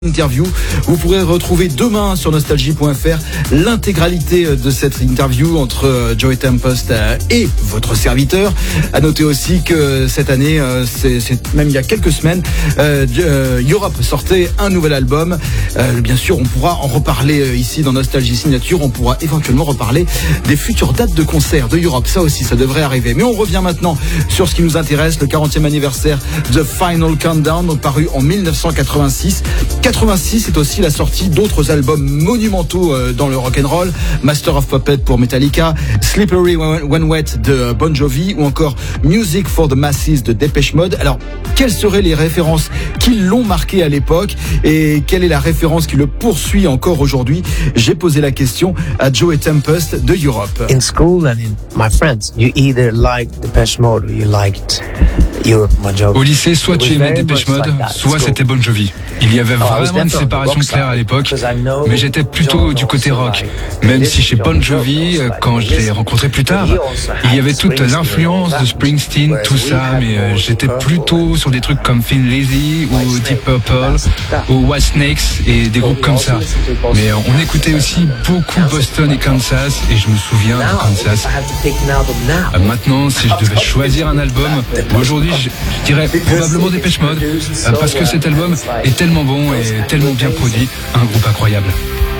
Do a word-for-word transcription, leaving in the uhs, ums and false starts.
Interview. Vous pourrez retrouver demain sur nostalgie point f r l'intégralité de cette interview entre Joey Tempest et votre serviteur. À noter aussi que cette année, c'est, c'est même il y a quelques semaines, euh, Europe sortait un nouvel album. Euh, bien sûr, on pourra en reparler ici dans Nostalgie Signature. On pourra éventuellement reparler des futures dates de concert de Europe. Ça aussi, ça devrait arriver. Mais on revient maintenant sur ce qui nous intéresse, le quarantième anniversaire de Final Countdown, donc paru en dix-neuf cent quatre-vingt-six. quatre-vingt-six, c'est aussi la sortie d'autres albums monumentaux dans le rock'n'roll. Master of Puppets pour Metallica, Slippery When Wet de Bon Jovi ou encore Music for the Masses de Depeche Mode. Alors, quelles seraient les références qui l'ont marqué à l'époque et quelle est la référence qui le poursuit encore aujourd'hui? J'ai posé la question à Joey Tempest de Europe. In school and in my friends, you either liked Depeche Mode or you liked Europe, Bon Jovi. Au lycée, soit tu aimais Depeche Mode, soit c'était Bon Jovi. Il y avait vraiment une séparation claire à l'époque, mais j'étais plutôt du côté rock. Même si chez Bon Jovi, quand je l'ai rencontré plus tard, il y avait toute l'influence de Springsteen, tout ça, mais euh, j'étais plutôt sur des trucs comme Thin Lizzy ou Deep Purple ou Whitesnake et des groupes comme ça. Mais euh, on écoutait aussi beaucoup Boston et Kansas, et je me souviens de Kansas. Euh, maintenant, si je devais choisir un album, aujourd'hui, je, je dirais probablement Depeche Mode, euh, parce que cet album est tellement bon et tellement bien produit, un groupe incroyable.